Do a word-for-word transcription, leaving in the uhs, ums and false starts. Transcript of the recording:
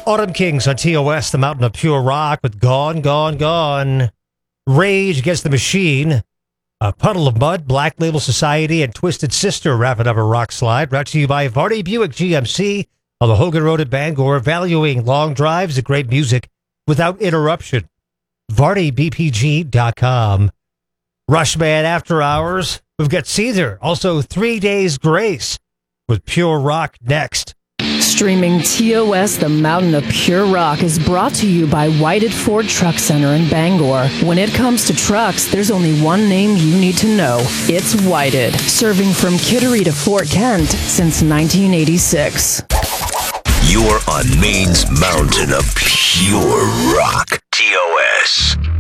Autumn Kings on T O S, the Mountain of Pure Rock with Gone, Gone, Gone. Rage Against the Machine. A Puddle of Mud, Black Label Society, and Twisted Sister wrapping up a rock slide. Brought to you by Vardy Buick G M C on the Hogan Road at Bangor, valuing long drives and great music without interruption. Vardy B P G dot com. Rushman After Hours. We've got Caesar. Also, Three Days Grace with Pure Rock next. Streaming T O S, the Mountain of Pure Rock, is brought to you by Whited Ford Truck Center in Bangor. When it comes to trucks, there's only one name you need to know. It's Whited, serving from Kittery to Fort Kent since nineteen eighty-six. You're on Maine's Mountain of Pure Rock. T O S.